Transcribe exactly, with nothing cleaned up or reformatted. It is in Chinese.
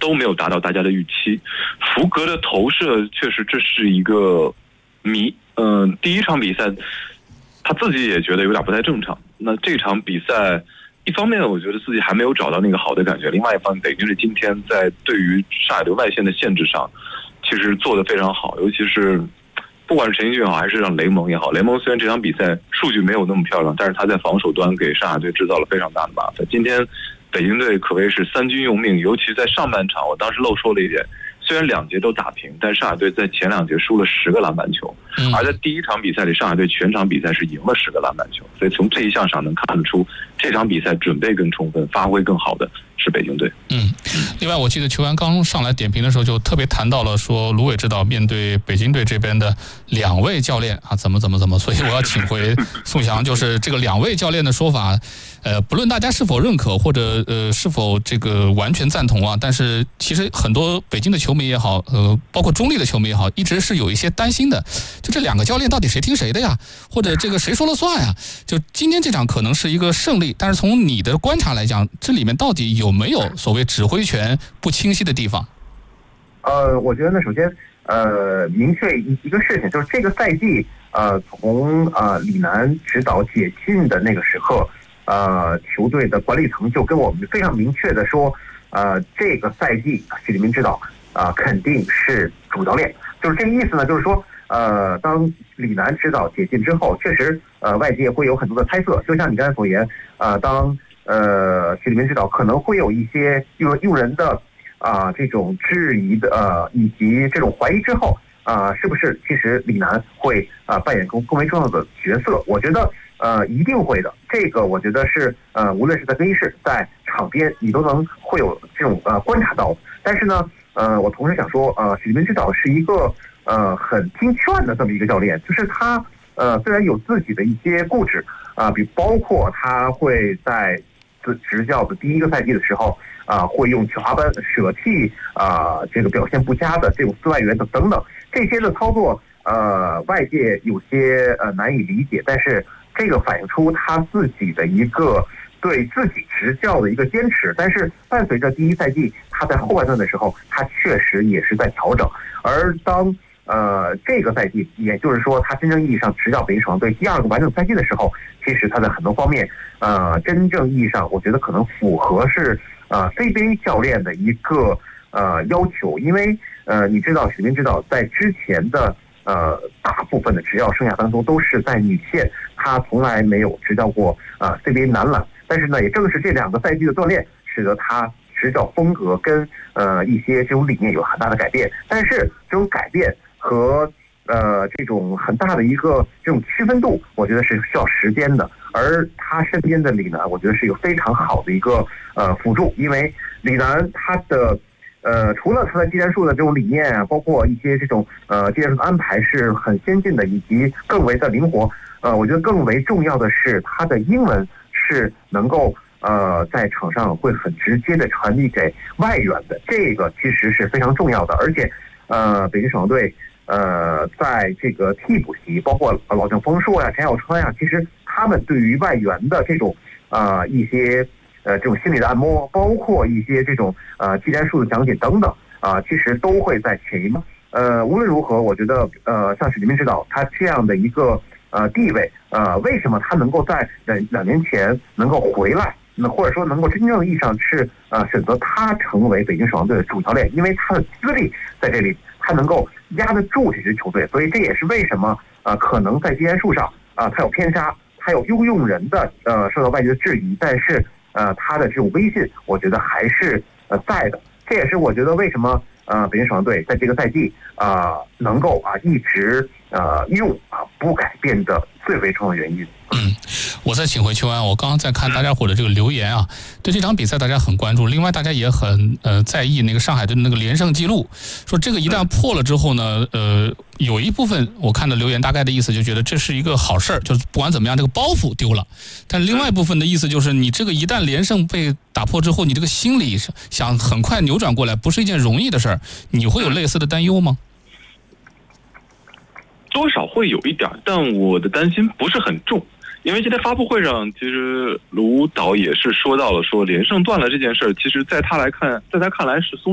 都没有达到大家的预期。福格的投射确实这是一个谜。嗯、呃，第一场比赛他自己也觉得有点不太正常。那这场比赛，一方面我觉得自己还没有找到那个好的感觉，另外一方面北京队今天在对于上海队外线的限制上，其实做得非常好，尤其是不管是陈奕迅也好，还是让雷蒙也好，雷蒙虽然这场比赛数据没有那么漂亮，但是他在防守端给上海队制造了非常大的麻烦。今天北京队可谓是三军用命，尤其在上半场，我当时漏说了一点，虽然两节都打平，但上海队在前两节输了十个篮板球，而在第一场比赛里，上海队全场比赛是赢了十个篮板球，所以从这一项上能看得出，这场比赛准备更充分，发挥更好的是北京队。 嗯，另外我记得球员刚上来点评的时候，就特别谈到了说，卢伟指导面对北京队这边的两位教练啊，怎么怎么怎么，所以我要请回宋翔，就是这个两位教练的说法。呃，不论大家是否认可或者呃是否这个完全赞同啊，但是其实很多北京的球迷也好，呃，包括中立的球迷也好，一直是有一些担心的。就这两个教练到底谁听谁的呀？或者这个谁说了算呀？就今天这场可能是一个胜利，但是从你的观察来讲，这里面到底有没有所谓指挥权不清晰的地方？ 呃，我觉得呢，首先呃，明确一一个事情，就是这个赛季呃，从呃李楠指导解禁的那个时刻。呃，球队的管理层就跟我们非常明确的说，呃，这个赛季许立民指导啊、呃，肯定是主教练，就是这个意思呢，就是说，呃，当李楠指导解禁之后，确实，呃，外界会有很多的猜测，就像你刚才所言，呃，当呃许立民指导可能会有一些用用人的啊、呃、这种质疑的呃以及这种怀疑之后，啊、呃，是不是其实李楠会啊、呃、扮演更更为重要的角色？我觉得。呃，一定会的。这个我觉得是呃，无论是在更衣室、在场边，你都能会有这种呃观察到。但是呢，呃，我同时想说，呃，许立民指导是一个呃很听劝的这么一个教练，就是他呃虽然有自己的一些固执啊、呃，比包括他会在执执教的第一个赛季的时候啊、呃，会用滑班舍弃啊、呃、这个表现不佳的这种四外援等等等这些的操作，呃，外界有些呃难以理解，但是。这个反映出他自己的一个对自己执教的一个坚持，但是伴随着第一赛季他在后半段的时候，他确实也是在调整。而当呃这个赛季，也就是说他真正意义上执教北京首钢队第二个完整赛季的时候，其实他在很多方面，呃，真正意义上，我觉得可能符合是呃 C B A 教练的一个呃要求，因为呃你知道许立民指导在之前的。呃，大部分的执教生涯当中都是在女线，他从来没有执教过呃 C B A 男篮。但是呢，也正是这两个赛季的锻炼，使得他执教风格跟呃一些这种理念有很大的改变。但是这种改变和呃这种很大的一个这种区分度，我觉得是需要时间的。而他身边的李楠，我觉得是有非常好的一个呃辅助，因为李楠他的。呃，除了他的技战术的这种理念啊，包括一些这种呃技战术的安排是很先进的，以及更为的灵活。呃，我觉得更为重要的是他的英文是能够呃在场上会很直接的传递给外援的，这个其实是非常重要的。而且呃，北京首钢队呃在这个替补席，包括老郑丰硕呀、陈小川呀，其实他们对于外援的这种啊、呃、一些。呃，这种心理的按摩，包括一些这种呃技战术的讲解等等啊、呃，其实都会在潜移默呃，无论如何，我觉得呃，像许立民指导他这样的一个呃地位，呃，为什么他能够在两两年前能够回来，那或者说能够真正意义上是呃选择他成为北京首钢队的主教练，因为他的资历在这里，他能够压得住这支球队，所以这也是为什么呃可能在技战术上啊、呃、他有偏差，他有优用人的呃受到外界的质疑，但是。呃，他的这种威信，我觉得还是呃在的。这也是我觉得为什么呃北京首钢队在这个赛季啊、呃、能够啊一直呃用啊不改变的最为重要的原因。 嗯，我再请回秋安，我刚刚在看大家伙的这个留言啊，对这场比赛大家很关注，另外大家也很呃在意那个上海队的那个连胜记录，说这个一旦破了之后呢，呃，有一部分我看的留言大概的意思就觉得这是一个好事儿，就是不管怎么样这个包袱丢了，但另外一部分的意思就是你这个一旦连胜被打破之后，你这个心理想很快扭转过来不是一件容易的事儿，你会有类似的担忧吗？ 多少会有一点，但我的担心不是很重。因为今天发布会上，其实卢导也是说到了，说连胜断了这件事儿，其实在他来看，在他看来是松。